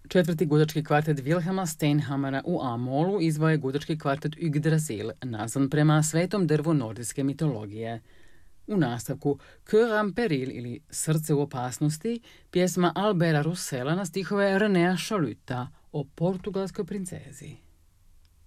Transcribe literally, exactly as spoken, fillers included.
Četvrti gudački kvartet Wilhelma Steinhammera u A-molu izvao je gudački kvartet Yggdrasil, nazvan prema svetom drvu nordijske mitologije. U nastavku Cœur en péril ili Srce u opasnosti, pjesma Alberta Roussela na stihove Renea Chaluta o portugalskoj princezi.